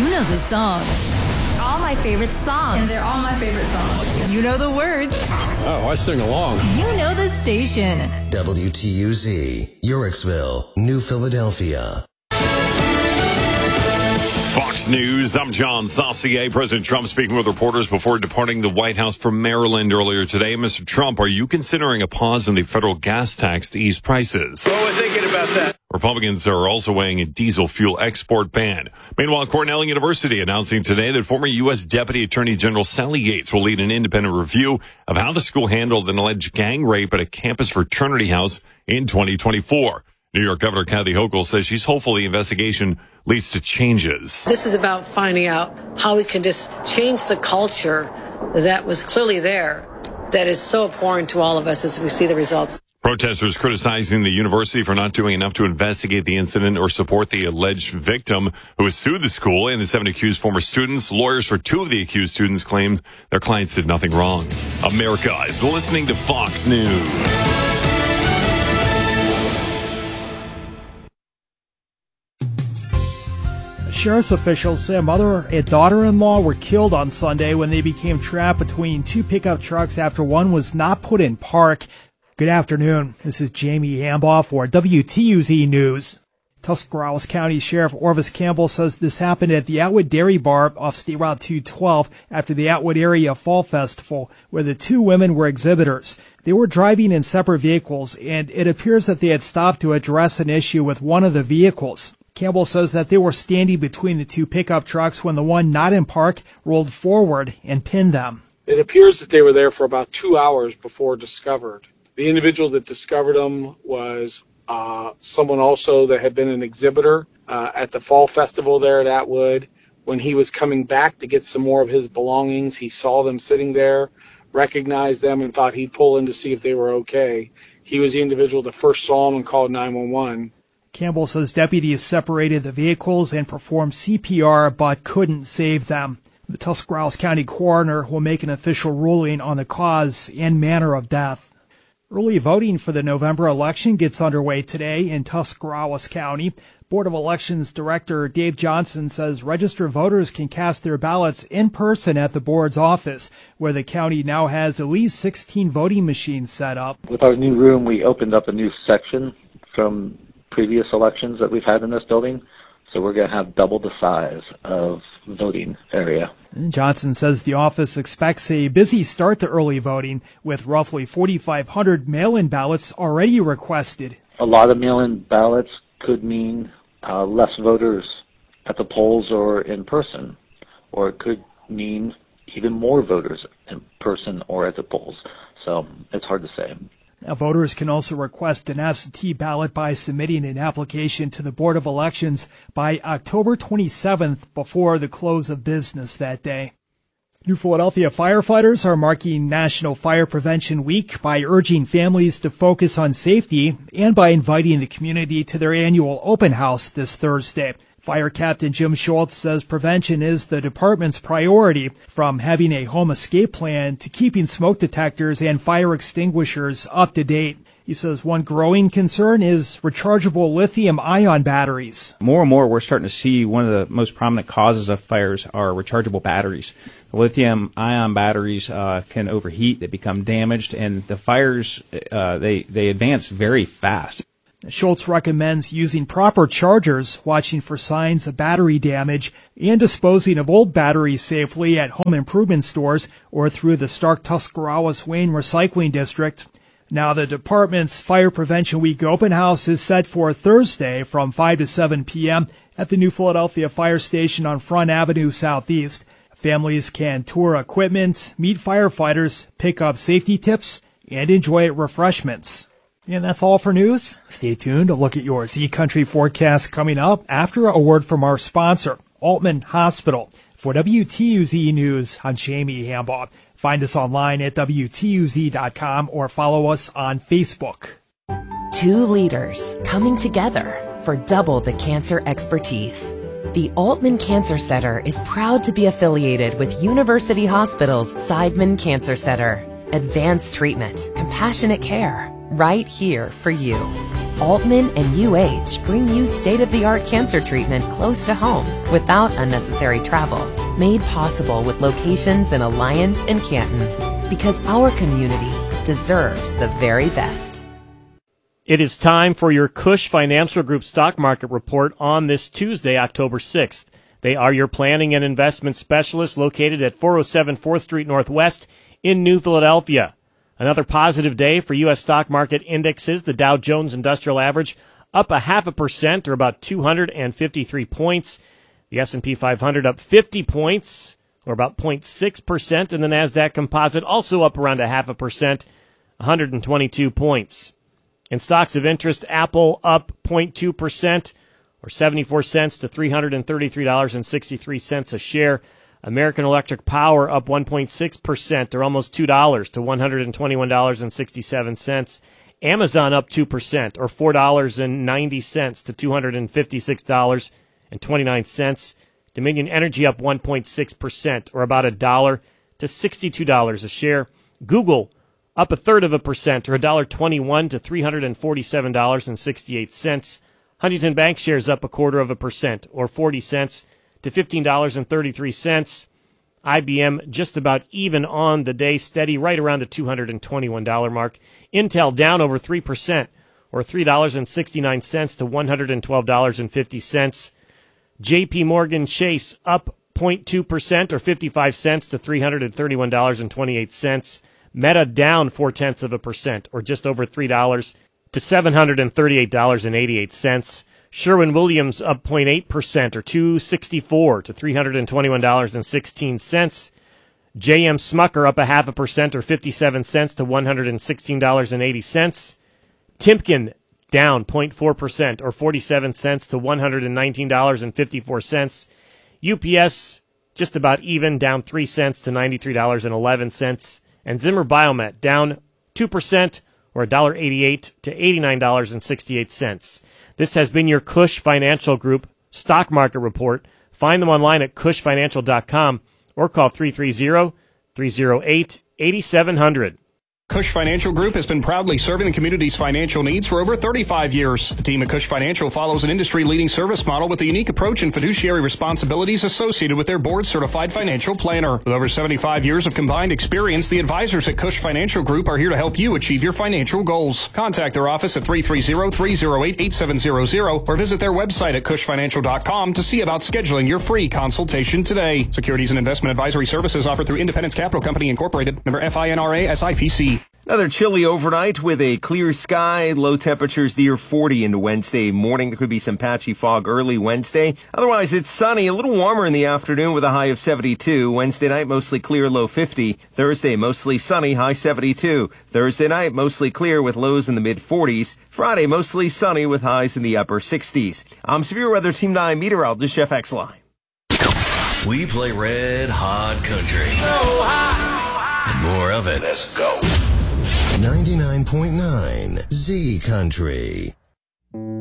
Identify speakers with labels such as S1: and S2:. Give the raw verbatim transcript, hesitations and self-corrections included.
S1: You know the songs.
S2: All my favorite songs.
S3: And they're all my favorite songs.
S1: You know the words.
S4: Oh, I sing along.
S1: You know the station.
S5: W T U Z, Yorksville, New Philadelphia.
S6: Fox News, I'm John Saucier. President Trump speaking with reporters before departing the White House for Maryland earlier today. Mister Trump, are you considering a pause in the federal gas tax to ease prices?
S7: Well, we're thinking about that.
S6: Republicans are also weighing a diesel fuel export ban. Meanwhile, Cornell University announcing today that former U S Deputy Attorney General Sally Yates will lead an independent review of how the school handled an alleged gang rape at a campus fraternity house in twenty twenty-four. New York Governor Kathy Hochul says she's hopeful the investigation leads to changes.
S8: This is about finding out how we can just change the culture that was clearly there, that is so abhorrent to all of us as we see the results.
S6: Protesters criticizing the university for not doing enough to investigate the incident or support the alleged victim who has sued the school and the seven accused former students. Lawyers for two of the accused students claimed their clients did nothing wrong. America is listening to Fox News.
S9: Sheriff's officials say a mother and daughter-in-law were killed on Sunday when they became trapped between two pickup trucks after one was not put in park. Good afternoon. This is Jamie Hambaugh for W T U Z News. Tuscarawas County Sheriff Orvis Campbell says this happened at the Atwood Dairy Bar off State Route two twelve after the Atwood Area Fall Festival, where the two women were exhibitors. They were driving in separate vehicles, and it appears that they had stopped to address an issue with one of the vehicles. Campbell says that they were standing between the two pickup trucks when the one not in park rolled forward and pinned them.
S10: It appears that they were there for about two hours before discovered. The individual that discovered them was uh, someone also that had been an exhibitor uh, at the Fall Festival there at Atwood. When he was coming back to get some more of his belongings, he saw them sitting there, recognized them, and thought he'd pull in to see if they were okay. He was the individual that first saw them and called nine one one.
S9: Campbell says deputies separated the vehicles and performed C P R but couldn't save them. The Tuscarawas County coroner will make an official ruling on the cause and manner of death. Early voting for the November election gets underway today in Tuscarawas County. Board of Elections Director Dave Johnson says registered voters can cast their ballots in person at the board's office, where the county now has at least sixteen voting machines set up.
S11: With our new room, we opened up a new section from previous elections that we've had in this building, so we're going to have double the size of voting area.
S9: Johnson says the office expects a busy start to early voting, with roughly forty-five hundred mail-in ballots already requested.
S11: A lot of mail-in ballots could mean uh, less voters at the polls or in person, or it could mean even more voters in person or at the polls, so it's hard to say.
S9: Now, voters can also request an absentee ballot by submitting an application to the Board of Elections by October twenty-seventh before the close of business that day. New Philadelphia firefighters are marking National Fire Prevention Week by urging families to focus on safety and by inviting the community to their annual open house this Thursday. Fire Captain Jim Schultz says prevention is the department's priority, from having a home escape plan to keeping smoke detectors and fire extinguishers up to date. He says one growing concern is rechargeable lithium-ion batteries.
S12: More and more, we're starting to see one of the most prominent causes of fires are rechargeable batteries. The lithium-ion batteries uh, can overheat, they become damaged, and the fires, uh, they, they advance very fast.
S9: Schultz recommends using proper chargers, watching for signs of battery damage, and disposing of old batteries safely at home improvement stores or through the Stark Tuscarawas Wayne Recycling District. Now, the department's Fire Prevention Week open house is set for Thursday from five to seven p.m. at the New Philadelphia Fire Station on Front Avenue Southeast. Families can tour equipment, meet firefighters, pick up safety tips, and enjoy refreshments. And that's all for news. Stay tuned to look at your Z Country forecast coming up after a word from our sponsor, Altman Hospital. For W T U Z News, I'm Jamie Hambaugh. Find us online at W T U Z dot com or follow us on Facebook.
S13: Two leaders coming together for double the cancer expertise. The Altman Cancer Center is proud to be affiliated with University Hospital's Seidman Cancer Center. Advanced treatment, compassionate care, right here for you. Altman and U H bring you state-of-the-art cancer treatment close to home without unnecessary travel. Made possible with locations in Alliance and Canton. Because our community deserves the very best.
S2: It is time for your Cush Financial Group Stock Market Report on this Tuesday, October sixth. They are your planning and investment specialists located at four oh seven fourth Street Northwest in New Philadelphia. Another positive day for U S stock market indexes. The Dow Jones Industrial Average up a half a percent, or about two hundred fifty-three points. The S and P five hundred up fifty points, or about zero point six percent. And the NASDAQ Composite also up around a half a percent, one hundred twenty-two points. In stocks of interest, Apple up zero point two percent, or seventy-four cents to three hundred thirty-three dollars and sixty-three cents a share. American Electric Power up one point six percent, or almost two dollars to one hundred twenty-one dollars and sixty-seven cents. Amazon up two percent, or four dollars and ninety cents to two hundred fifty-six dollars and twenty-nine cents. Dominion Energy up one point six percent, or about a dollar to sixty-two dollars a share. Google up a third of a percent, or one dollar twenty-one to three hundred forty-seven dollars and sixty-eight cents. Huntington Bank shares up a quarter of a percent, or forty cents to fifteen dollars and thirty-three cents. I B M just about even on the day, steady right around the two hundred twenty-one dollars mark. Intel down over three percent, or three dollars and sixty-nine cents to one hundred twelve dollars and fifty cents. J P Morgan Chase up zero point two percent, or fifty-five cents to three hundred thirty-one dollars and twenty-eight cents. Meta down four-tenths of a percent, or just over three dollars to seven hundred thirty-eight dollars and eighty-eight cents. Sherwin-Williams up zero point eight percent, or two hundred sixty-four dollars to three hundred twenty-one dollars and sixteen cents. J M Smucker up a half a percent, or fifty-seven cents to one hundred sixteen dollars and eighty cents. Timken down zero point four percent, or forty-seven cents to one hundred nineteen dollars and fifty-four cents. U P S just about even, down three cents to ninety-three dollars and eleven cents. And Zimmer Biomet down two percent, or one dollar eighty-eight to eighty-nine dollars and sixty-eight cents. This has been your Cush Financial Group Stock Market Report. Find them online at cush financial dot com or call three three zero, three zero eight, eight seven zero zero.
S3: Cush Financial Group has been proudly serving the community's financial needs for over thirty-five years. The team at Cush Financial follows an industry-leading service model with a unique approach and fiduciary responsibilities associated with their board-certified financial planner. With over seventy-five years of combined experience, the advisors at Cush Financial Group are here to help you achieve your financial goals. Contact their office at three three zero, three zero eight, eight seven zero zero or visit their website at cush financial dot com to see about scheduling your free consultation today. Securities and investment advisory services offered through Independence Capital Company Incorporated, member FINRA S I P C.
S4: Another chilly overnight with a clear sky, low temperatures near forty into Wednesday morning. There could be some patchy fog early Wednesday. Otherwise, it's sunny, a little warmer in the afternoon with a high of seventy-two. Wednesday night, mostly clear, low fifty. Thursday, mostly sunny, high seventy-two. Thursday night, mostly clear with lows in the mid forties. Friday, mostly sunny with highs in the upper sixties. I'm Severe Weather Team nine meteorologist Jeff Exline.
S7: We play red hot country. So hot. And more of it. Let's go.
S5: ninety-nine point nine Z Country.